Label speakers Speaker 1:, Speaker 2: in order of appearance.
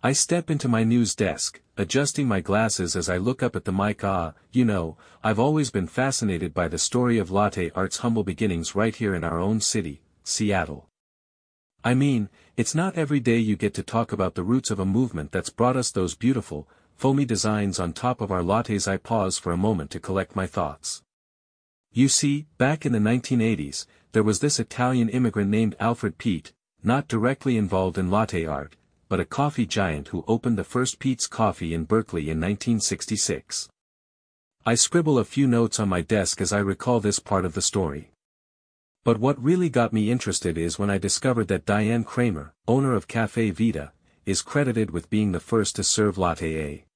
Speaker 1: I step into my news desk, adjusting my glasses as I look up at the mic. I've always been fascinated by the story of latte art's humble beginnings right here in our own city, Seattle. I mean, it's not every day you get to talk about the roots of a movement that's brought us those beautiful, foamy designs on top of our lattes. I pause for a moment to collect my thoughts. You see, back in the 1980s, there was this Italian immigrant named Alfred Peet, not directly involved in latte art, but a coffee giant who opened the first Peet's Coffee in Berkeley in 1966. I scribble a few notes on my desk as I recall this part of the story. But what really got me interested is when I discovered that Diane Kramer, owner of Café Vita, is credited with being the first to serve latte.